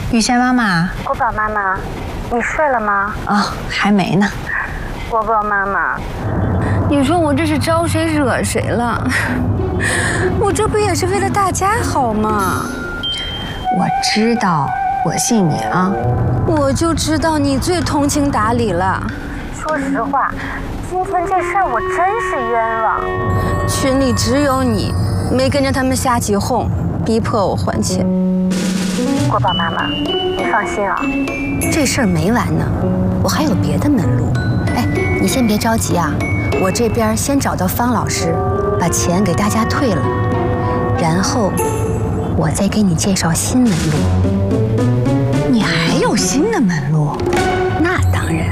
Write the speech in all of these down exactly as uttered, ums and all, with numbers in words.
雨贤妈妈， 国宝妈妈，你睡了吗？ 啊、哦，还没呢。 国宝妈妈， 你说我这是招谁惹谁了？我这不也是为了大家好吗？ 我知道，我信你啊。 我就知道你最通情达理了。 说实话，今天这事儿我真是冤枉。 群里只有你没跟着他们瞎起哄，逼迫我还钱。 国宝妈妈，你放心啊， 这事儿没完呢，我还有别的门路。哎，你先别着急啊，我这边先找到方老师，把钱给大家退了，然后我再给你介绍新门路。 你还有新的门路？ 那当然。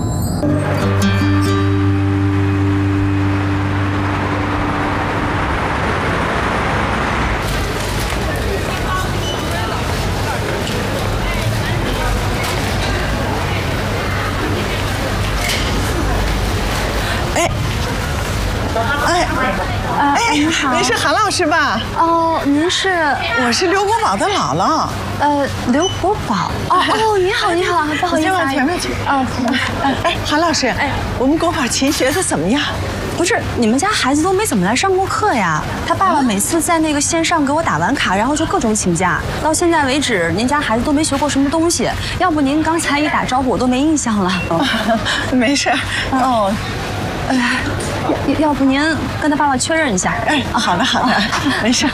哎，哎，哎，您好，您是韩老师吧？ 哦，您是？ 我是刘国宝的姥姥。 呃，刘国宝。哦哦，你好，你好，不好意思， 先往前面去。 哦， 哎，韩老师，哎，我们国宝琴学的怎么样？ 不是，你们家孩子都没怎么来上过课呀？他爸爸每次在那个线上给我打完卡，然后就各种请假。到现在为止，您家孩子都没学过什么东西。要不您刚才一打招呼，我都没印象了。 没事。哦。 哎，要要不您跟他爸爸确认一下？ 哎，好的好的，没事。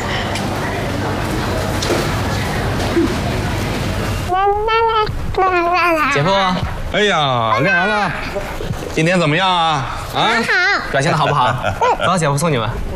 姐夫，哎呀，练完了，今天怎么样啊？啊， 很好， 表现的好不好？走，姐夫送你们。